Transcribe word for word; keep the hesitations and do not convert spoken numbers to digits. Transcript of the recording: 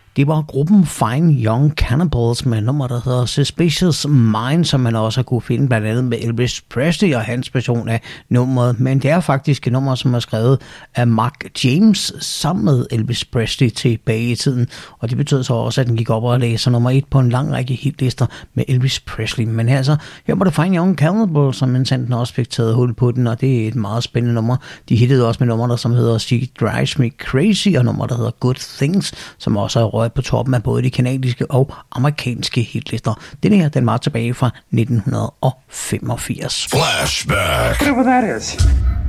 Det var gruppen Fine Young Cannibals med nummer, der hedder Suspicious Mind, som man også har kunne finde blandt andet med Elvis Presley og hans version af nummeret. Men det er faktisk et nummer, som er skrevet af Mark James sammen med Elvis Presley tilbage i tiden. Og det betød så også, at den gik op og læser nummer et på en lang række hitlister med Elvis Presley. Men her, så, her var det Fine Young Cannibals, som man den også fik taget hul på den, og det er et meget spændende nummer. De hittede også med nummer, der som hedder She Drives Me Crazy, og nummer, der hedder Good Things, som også er røget på toppen af både de kanadiske og amerikanske hitlister. Den her, den var tilbage fra nitten femogfirs. Flashback. Whatever that is.